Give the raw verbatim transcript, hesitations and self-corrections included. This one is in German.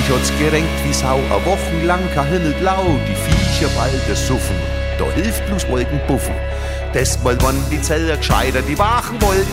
Mich hat's gerenkt wie Sau, a wochenlang kein Himmelblau, die Viecher bald suffen, da hilft bloß Wolkenbuffen. Das mal wann die Zeller gescheiter die Wachen wollten,